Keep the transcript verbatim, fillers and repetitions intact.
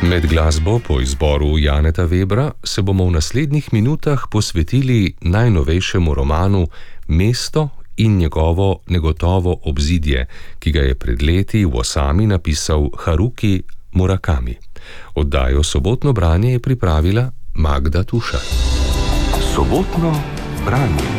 Med glasbo po izboru Janeta Webra se bomo v naslednjih minutah posvetili najnovejšemu romanu Mesto in njegovo negotovo obzidje, ki ga je pred leti v osami napisal Haruki Murakami. Oddajo Sobotno branje je pripravila Magda Tušar. Sobotno branje.